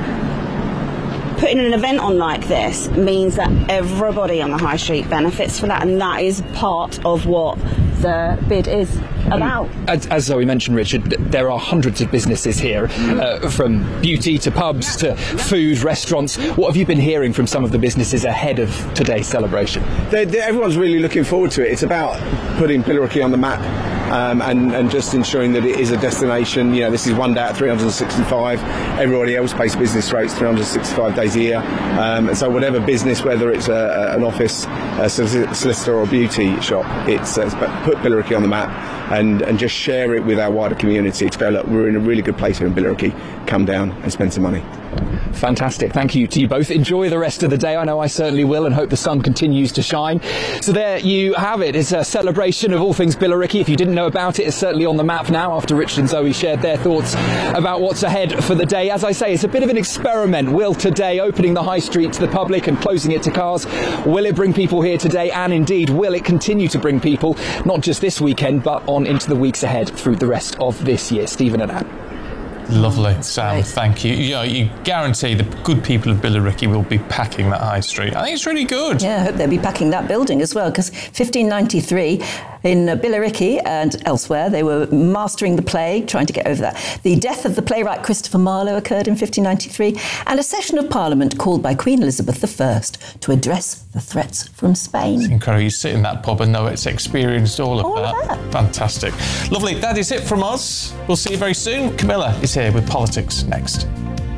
putting an event on like this means that everybody on the high street benefits from that, and that is part of what the bid is about. As, as Zoe mentioned, Richard, there are hundreds of businesses here, uh, from beauty to pubs to food, restaurants. What have you been hearing from some of the businesses ahead of today's celebration? They're, they're, everyone's really looking forward to it. It's about putting Billericay on the map. Um, and, and just ensuring that it is a destination. You know, this is one day at three hundred sixty-five. Everybody else pays business rates three hundred sixty-five days a year. Um, and so whatever business, whether it's a, a, an office, a solicitor or a beauty shop, it's, uh, it's put Billericay on the map and, and just share it with our wider community to go, look, we're in a really good place here in Billericay. Come down and spend some money. Fantastic. Thank you to you both. Enjoy the rest of the day. I know I certainly will, and hope the sun continues to shine. So there you have it. It's a celebration of all things Billericay. If you didn't know about it, it's certainly on the map now after Richard and Zoe shared their thoughts about what's ahead for the day. As I say, it's a bit of an experiment. Will today, opening the high street to the public and closing it to cars, will it bring people here today? And indeed, will it continue to bring people, not just this weekend, but on into the weeks ahead through the rest of this year? Stephen and Anne. Lovely, Sam, thank you. You know, you guarantee the good people of Billericay will be packing that high street. I think it's really good. Yeah, I hope they'll be packing that building as well, because fifteen ninety-three in Billericay and elsewhere, they were mastering the plague, trying to get over that. The death of the playwright Christopher Marlowe occurred in fifteen ninety-three, and a session of Parliament called by Queen Elizabeth the First to address the threats from Spain. It's incredible. You sit in that pub and know it's experienced all of, all that. of that. Fantastic. Lovely. That is it from us. We'll see you very soon. Camilla is here with politics next.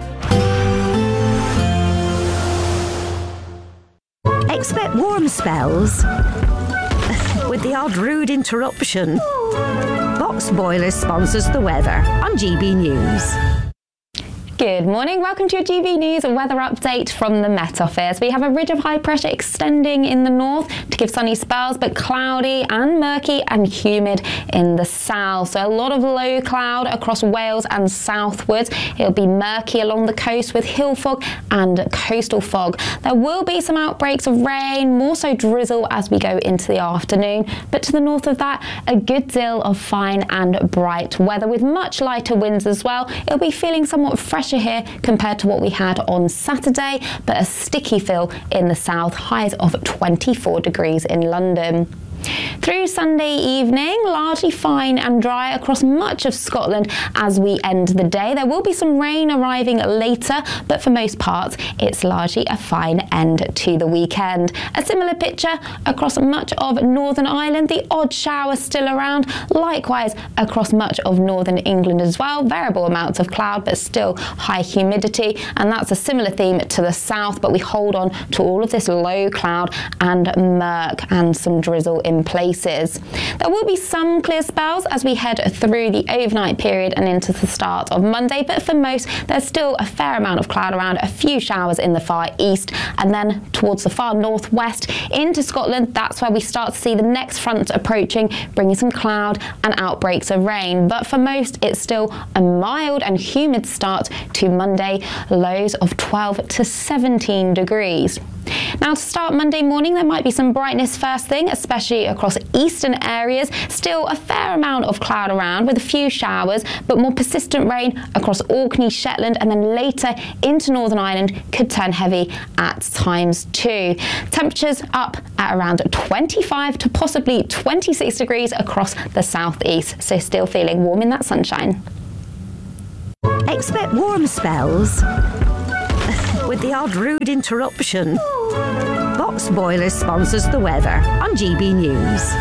Expect warm spells with the odd rude interruption. Box Boilers sponsors the weather on G B News. Good morning. Welcome to your G B News weather update from the Met Office. We have a ridge of high pressure extending in the north to give sunny spells, but cloudy and murky and humid in the south. So a lot of low cloud across Wales and southwards. It'll be murky along the coast with hill fog and coastal fog. There will be some outbreaks of rain, more so drizzle as we go into the afternoon. But to the north of that, a good deal of fine and bright weather with much lighter winds as well. It'll be feeling somewhat fresh here compared to what we had on Saturday, but a sticky feel in the south, highs of twenty-four degrees in London. Through Sunday evening, largely fine and dry across much of Scotland as we end the day. There will be some rain arriving later, but for most parts, it's largely a fine end to the weekend. A similar picture across much of Northern Ireland, the odd shower still around. Likewise, across much of Northern England as well. Variable amounts of cloud, but still high humidity. And that's a similar theme to the south, but we hold on to all of this low cloud and murk and some drizzle in places. There will be some clear spells as we head through the overnight period and into the start of Monday, but for most, there's still a fair amount of cloud around, a few showers in the far east, and then towards the far northwest into Scotland. That's where we start to see the next front approaching, bringing some cloud and outbreaks of rain. But for most, it's still a mild and humid start to Monday, lows of twelve to seventeen degrees. Now, to start Monday morning, there might be some brightness first thing, especially across eastern areas. Still a fair amount of cloud around with a few showers, but more persistent rain across Orkney, Shetland, and then later into Northern Ireland could turn heavy at times too. Temperatures up at around twenty-five to possibly twenty-six degrees across the southeast, so still feeling warm in that sunshine. Expect warm spells with the odd rude interruption. Box Boilers sponsors the weather on G B News.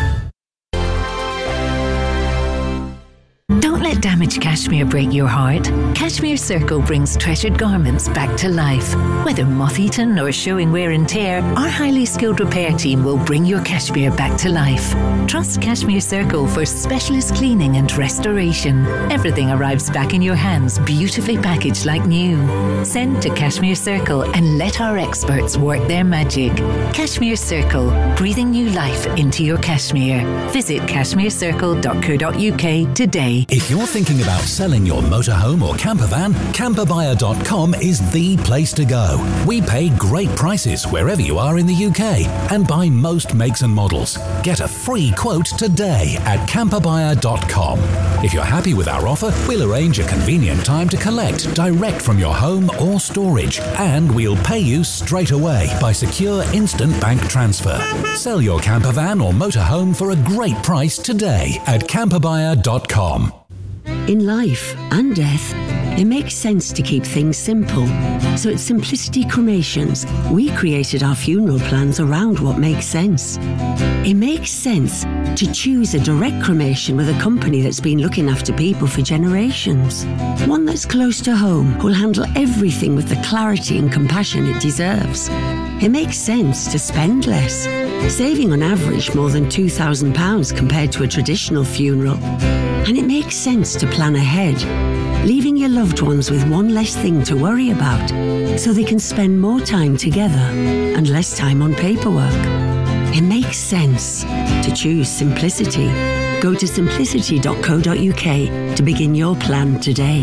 Don't let damaged cashmere break your heart. Cashmere Circle brings treasured garments back to life. Whether moth-eaten or showing wear and tear, our highly skilled repair team will bring your cashmere back to life. Trust Cashmere Circle for specialist cleaning and restoration. Everything arrives back in your hands, beautifully packaged like new. Send to Cashmere Circle and let our experts work their magic. Cashmere Circle, breathing new life into your cashmere. Visit cashmere circle dot co dot U K today. If you're thinking about selling your motorhome or camper van, camper buyer dot com is the place to go. We pay great prices wherever you are in the U K and buy most makes and models. Get a free quote today at camper buyer dot com. If you're happy with our offer, we'll arrange a convenient time to collect direct from your home or storage, and we'll pay you straight away by secure instant bank transfer. Sell your camper van or motorhome for a great price today at camper buyer dot com. In life and death, it makes sense to keep things simple. So at Simplicity Cremations, we created our funeral plans around what makes sense. It makes sense to choose a direct cremation with a company that's been looking after people for generations. One that's close to home, who'll handle everything with the clarity and compassion it deserves. It makes sense to spend less, saving on average more than two thousand pounds compared to a traditional funeral. And it makes sense to plan ahead, leaving your loved ones with one less thing to worry about, so they can spend more time together and less time on paperwork. It makes sense to choose simplicity. Go to simplicity dot co dot U K to begin your plan today.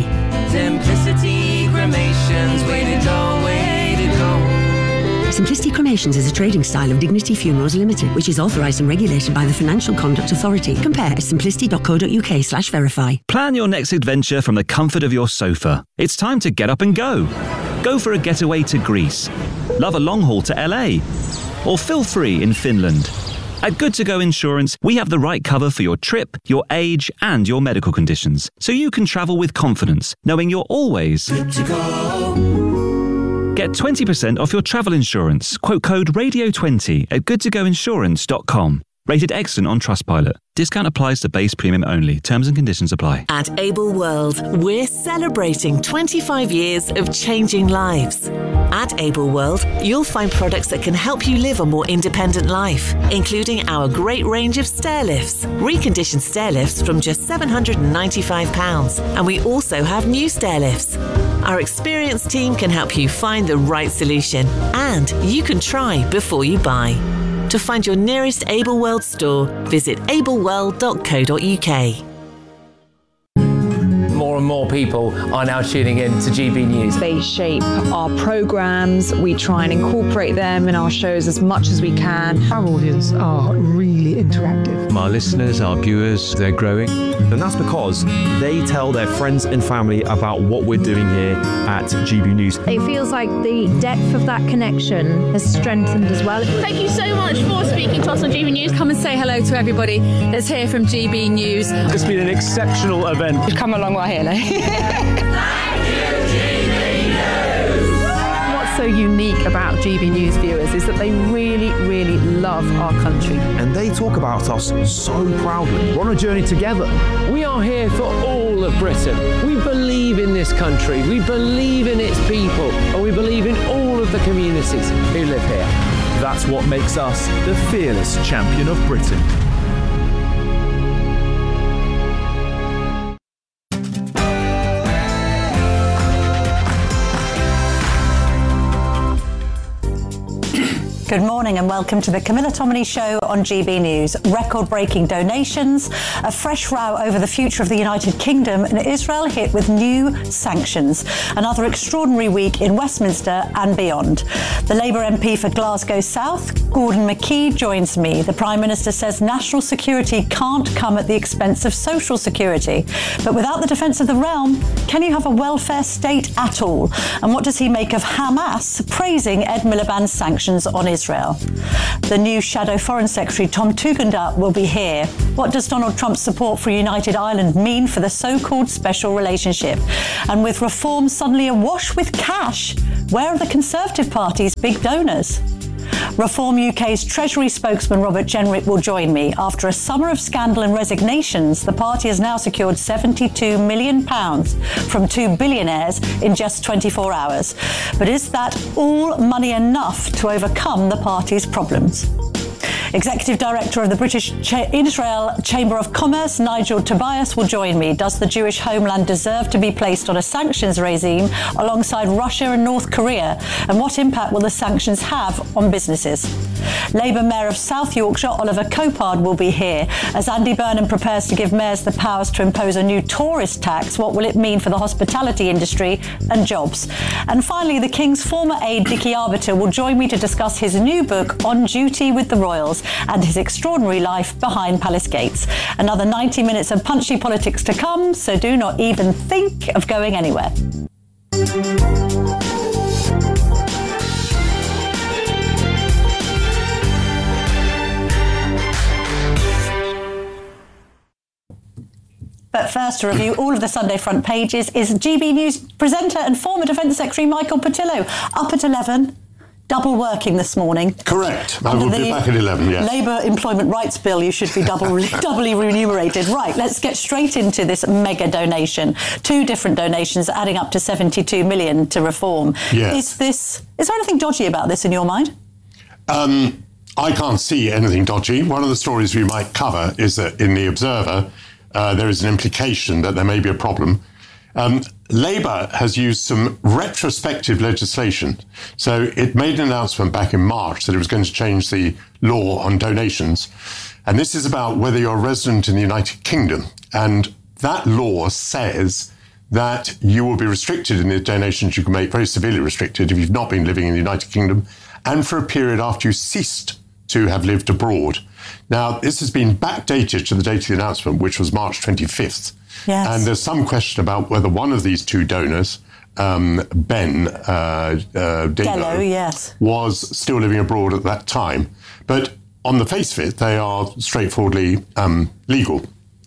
Simplicity Cremations, way to go, way to go. Simplicity Cremations is a trading style of Dignity Funerals Limited, which is authorised and regulated by the Financial Conduct Authority. Compare at simplicity dot co dot U K slash verify. Plan your next adventure from the comfort of your sofa. It's time to get up and go. Go for a getaway to Greece. Love a long haul to L A. Or feel free in Finland. At Good To Go Insurance, we have the right cover for your trip, your age, and your medical conditions, so you can travel with confidence, knowing you're always good to go. Get twenty percent off your travel insurance. Quote code radio twenty at good to go insurance dot com. Rated excellent on Trustpilot. Discount applies to base premium only. Terms and conditions apply. At Able World, we're celebrating twenty-five years of changing lives. At Able World, you'll find products that can help you live a more independent life, including our great range of stair lifts, reconditioned stair lifts from just seven hundred ninety-five pounds. And we also have new stair lifts. Our experienced team can help you find the right solution, and you can try before you buy. To find your nearest Able World store, visit able world dot co dot U K. More more and more people are now tuning in to G B News. They shape our programmes. We try and incorporate them in our shows as much as we can. Our audience are really interactive. Our listeners, our viewers, they're growing. And that's because they tell their friends and family about what we're doing here at G B News. It feels like the depth of that connection has strengthened as well. Thank you so much for speaking to us on G B News. Come and say hello to everybody that's here from G B News. It's been an exceptional event. We've come a long way here now. What's so unique about G B News viewers is that they really, really love our country. And they talk about us so proudly. We're on a journey together. We are here for all of Britain. We believe in this country, we believe in its people, and we believe in all of the communities who live here. That's what makes us the fearless champion of Britain. Good morning and welcome to the Camilla Tominey Show on G B News. Record-breaking donations, a fresh row over the future of the United Kingdom, and Israel hit with new sanctions. Another extraordinary week in Westminster and beyond. The Labour M P for Glasgow South, Gordon McKee, joins me. The Prime Minister says national security can't come at the expense of social security. But without the defence of the realm, can you have a welfare state at all? And what does he make of Hamas praising Ed Miliband's sanctions on Israel? Israel. The new Shadow Foreign Secretary Tom Tugendhat will be here. What does Donald Trump's support for United Ireland mean for the so-called special relationship? And with Reform suddenly awash with cash, where are the Conservative Party's big donors? Reform U K's Treasury spokesman Robert Jenrick will join me. After a summer of scandal and resignations, the party has now secured seventy-two million pounds from two billionaires in just twenty-four hours. But is that all money enough to overcome the party's problems? Executive Director of the British Ch- Israel Chamber of Commerce, Nigel Tobias, will join me. Does the Jewish homeland deserve to be placed on a sanctions regime alongside Russia and North Korea? And what impact will the sanctions have on businesses? Labour Mayor of South Yorkshire, Oliver Copard, will be here. As Andy Burnham prepares to give mayors the powers to impose a new tourist tax, what will it mean for the hospitality industry and jobs? And finally, the King's former aide, Dickie Arbiter, will join me to discuss his new book, On Duty with the Royals, and his extraordinary life behind Palace Gates. Another ninety minutes of punchy politics to come, so do not even think of going anywhere. But first, to review all of the Sunday front pages is G B News presenter and former Defence Secretary Michael Portillo, up at eleven. Double working this morning. Correct. I will be back at eleven, yes. Labour Employment Rights Bill, you should be double, doubly remunerated. Right, let's get straight into this mega donation. Two different donations adding up to seventy-two million to Reform. Yes. Is this, is there anything dodgy about this in your mind? Um, I can't see anything dodgy. One of the stories we might cover is that in The Observer, uh, there is an implication that there may be a problem. Um, Labour has used some retrospective legislation. So it made an announcement back in March that it was going to change the law on donations. And this is about whether you're a resident in the United Kingdom. And that law says that you will be restricted in the donations you can make, very severely restricted if you've not been living in the United Kingdom, and for a period after you ceased to have lived abroad. Now, this has been backdated to the date of the announcement, which was March twenty-fifth. Yes. And there's some question about whether one of these two donors, um, Ben uh, uh, Dello, yes. was still living abroad at that time. But on the face of it, they are straightforwardly um, legal.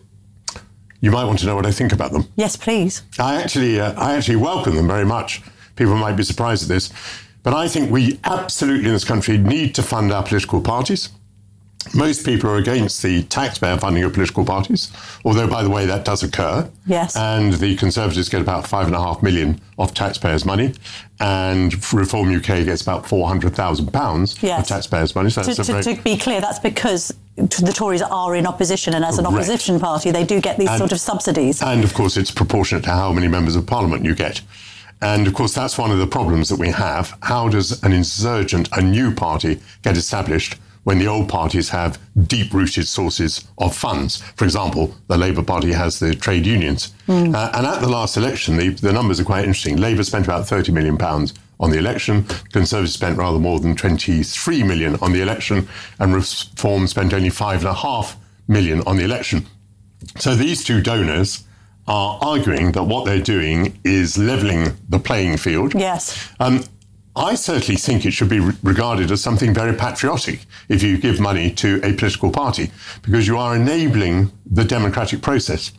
You might want to know what I think about them. Yes, please. I actually, uh, I actually welcome them very much. People might be surprised at this. But I think we absolutely in this country need to fund our political parties. Most people are against the taxpayer funding of political parties, although, by the way, that does occur. Yes. And the Conservatives get about five and a half million of taxpayers' money, and Reform U K gets about four hundred thousand pounds Yes. of taxpayers' money. So To, that's a to, very... to be clear, that's because the Tories are in opposition, and as an Correct. opposition party, they do get these And- sort of subsidies. And, of course, it's proportionate to how many members of Parliament you get. And, of course, that's one of the problems that we have. How does an insurgent, a new party, get established when the old parties have deep-rooted sources of funds. For example, the Labour Party has the trade unions. Mm. Uh, and at the last election, the, the numbers are quite interesting. Labour spent about thirty million pounds on the election. Conservatives spent rather more than twenty-three million on the election, and Reform spent only five and a half million on the election. So these two donors are arguing that what they're doing is levelling the playing field. Yes. Um, I certainly think it should be re- regarded as something very patriotic if you give money to a political party, because you are enabling the democratic process.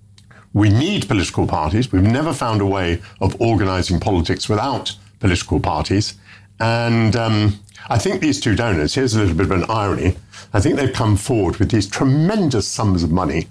We need political parties. We've never found a way of organising politics without political parties. And um, I think these two donors, here's a little bit of an irony, I think they've come forward with these tremendous sums of money,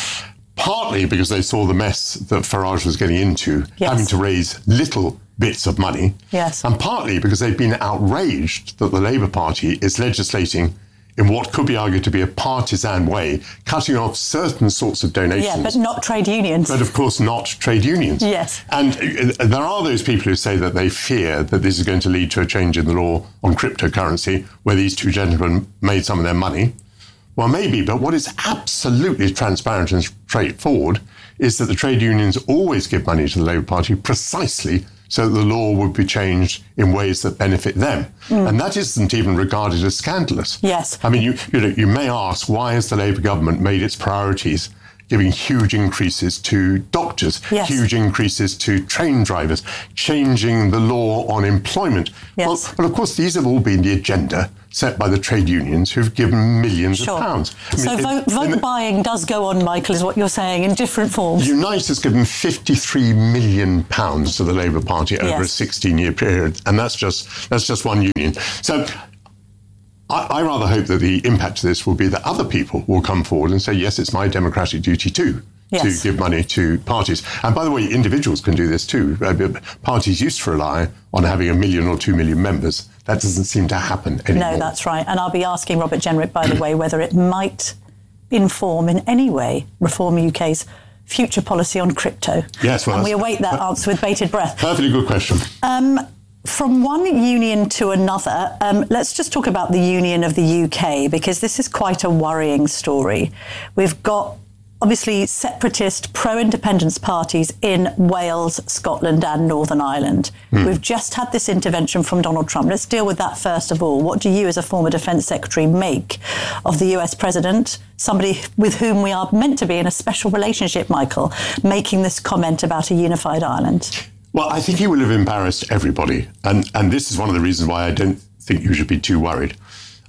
partly because they saw the mess that Farage was getting into, yes. having to raise little bits of money, yes. and partly because they've been outraged that the Labour Party is legislating in what could be argued to be a partisan way, cutting off certain sorts of donations. Yeah, but not trade unions. But of course not trade unions. Yes. And there are those people who say that they fear that this is going to lead to a change in the law on cryptocurrency, where these two gentlemen made some of their money. Well, maybe, but what is absolutely transparent and straightforward is that the trade unions always give money to the Labour Party precisely so that the law would be changed in ways that benefit them. Mm. And that isn't even regarded as scandalous. Yes. I mean, you, you know, you may ask, why has the Labour government made its priorities giving huge increases to doctors, yes. huge increases to train drivers, changing the law on employment? Yes. Well, well, of course, these have all been the agenda set by the trade unions who've given millions sure. of pounds. I mean, so it, vote, vote in, buying does go on, Michael, is what you're saying, in different forms. Unite has given fifty-three million pounds to the Labour Party over yes. a sixteen-year period, and that's just that's just one union. So I, I rather hope that the impact of this will be that other people will come forward and say, yes, it's my democratic duty too. Yes. To give money to parties. And by the way, individuals can do this too. Uh, parties used to rely on having a million or two million members. That doesn't seem to happen anymore. No, that's right. And I'll be asking Robert Jenrick, by the way, whether it might inform in any way Reform U K's future policy on crypto. Yes, well, and we await that answer with bated breath. Perfectly good question. Um, From one union to another, um, let's just talk about the Union of the U K, because this is quite a worrying story. We've got obviously separatist pro-independence parties in Wales, Scotland and Northern Ireland. Mm. We've just had this intervention from Donald Trump. Let's deal with that first of all. What do you, as a former Defence Secretary, make of the U S President, somebody with whom we are meant to be in a special relationship, Michael, making this comment about a unified Ireland? Well, I think he will have embarrassed everybody. And, and this is one of the reasons why I don't think you should be too worried.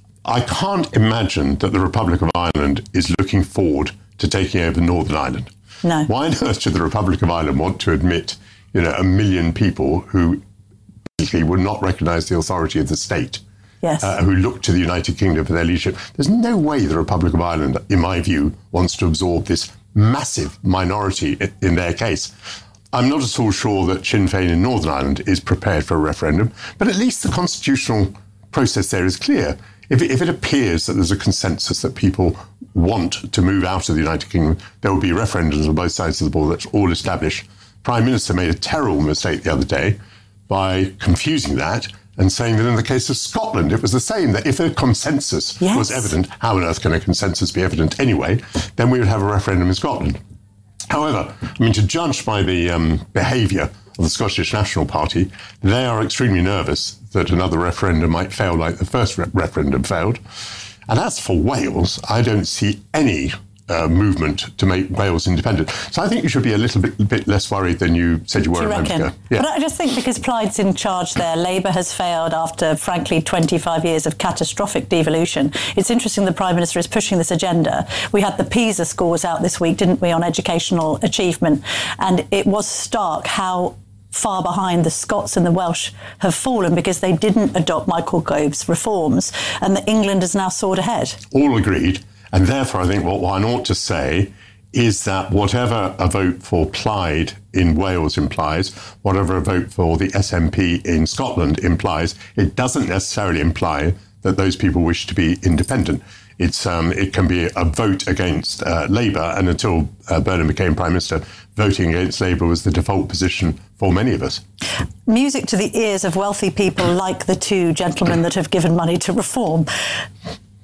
I can't imagine that the Republic of Ireland is looking forward to taking over Northern Ireland. No. Why on earth should the Republic of Ireland want to admit, you know, a million people who basically would not recognise the authority of the state, yes. uh, who look to the United Kingdom for their leadership? There's no way the Republic of Ireland, in my view, wants to absorb this massive minority in their case. I'm not at all sure that Sinn Féin in Northern Ireland is prepared for a referendum, but at least the constitutional process there is clear. If it, if it appears that there's a consensus that people want to move out of the United Kingdom, there will be referendums on both sides of the border. That's all established. Prime Minister made a terrible mistake the other day by confusing that and saying that in the case of Scotland, it was the same, that if a consensus yes. was evident, how on earth can a consensus be evident anyway, then we would have a referendum in Scotland. However, I mean, to judge by the um, behaviour of the Scottish National Party, they are extremely nervous that another referendum might fail like the first re- referendum failed. And as for Wales, I don't see any uh, movement to make Wales independent. So I think you should be a little bit, bit less worried than you said you were Do you a moment reckon? ago. Yeah. But I just think because Clyde's in charge there, Labour has failed after, frankly, twenty-five years of catastrophic devolution. It's interesting the Prime Minister is pushing this agenda. We had the PISA scores out this week, didn't we, on educational achievement? And it was stark how far behind the Scots and the Welsh have fallen because they didn't adopt Michael Gove's reforms, and that England has now soared ahead. All agreed. And therefore, I think what one ought to say is that whatever a vote for Plaid in Wales implies, whatever a vote for the S N P in Scotland implies, it doesn't necessarily imply that those people wish to be independent. It's um, it can be a vote against uh, Labour, and until uh, Burnham became Prime Minister, voting against Labour was the default position for many of us. Music to the ears of wealthy people like the two gentlemen that have given money to Reform.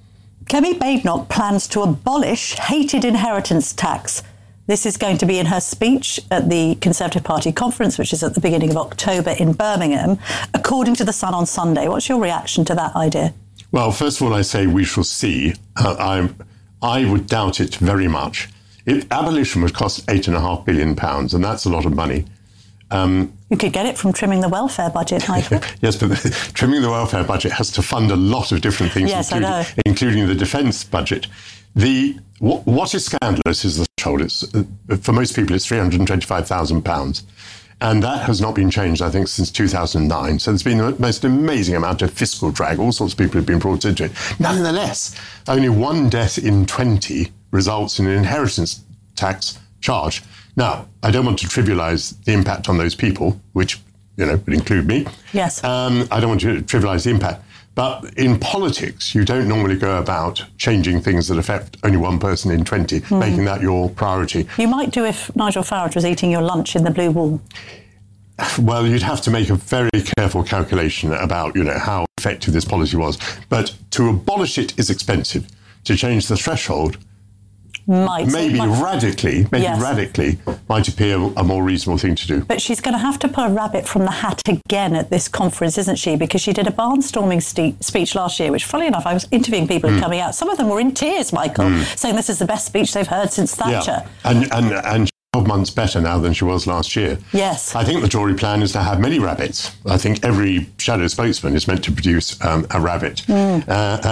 Kemi Badenoch plans to abolish hated inheritance tax. This is going to be in her speech at the Conservative Party conference, which is at the beginning of October in Birmingham, according to The Sun on Sunday. What's your reaction to that idea? Well, first of all, I say we shall see. Uh, I I would doubt it very much. If abolition would cost eight and a half billion pounds, and that's a lot of money. Um, you could get it from trimming the welfare budget, Michael. Yes, but the, trimming the welfare budget has to fund a lot of different things, yes, including, I know. including the defence budget. The what, what is scandalous is the threshold. It's, uh, for most people, it's three hundred twenty-five thousand pounds. And that has not been changed, I think, since two thousand nine. So there's been the most amazing amount of fiscal drag. All sorts of people have been brought into it. Nonetheless, only one death in twenty results in an inheritance tax charge. Now, I don't want to trivialise the impact on those people, which, you know, would include me. Yes. Um, I don't want to trivialise the impact. But in politics, you don't normally go about changing things that affect only one person in twenty, mm. making that your priority. You might do if Nigel Farage was eating your lunch in the Blue Wall. Well, you'd have to make a very careful calculation about, you know, how effective this policy was. But to abolish it is expensive. To change the threshold might maybe might. radically, maybe yes. radically might appear a more reasonable thing to do. But she's going to have to pull a rabbit from the hat again at this conference, isn't she? Because she did a barnstorming ste- speech last year, which, funnily enough, I was interviewing people mm. coming out. Some of them were in tears, Michael, mm. saying this is the best speech they've heard since Thatcher. Yeah. And and and. twelve months better now than she was last year. Yes. I think the Tory plan is to have many rabbits. I think every shadow spokesman is meant to produce um, a rabbit. Mm.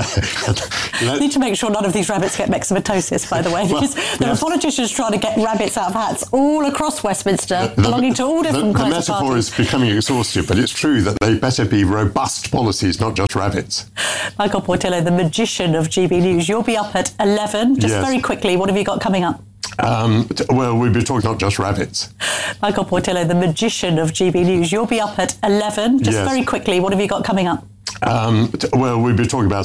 Uh, need to make sure none of these rabbits get myxomatosis, by the way, because well, there yes. are politicians trying to get rabbits out of hats all across Westminster, the, belonging to all different the, kinds the of parties. The metaphor is becoming exhaustive, but it's true that they better be robust policies, not just rabbits. Michael Portillo, the magician of G B News, you'll be up at eleven. Just yes. very quickly, what have you got coming up? Um, well, we'll be talking not just rabbits. Michael Portillo, the magician of G B News. You'll be up at eleven. Just yes. very quickly, what have you got coming up? Um, well, we'll be talking about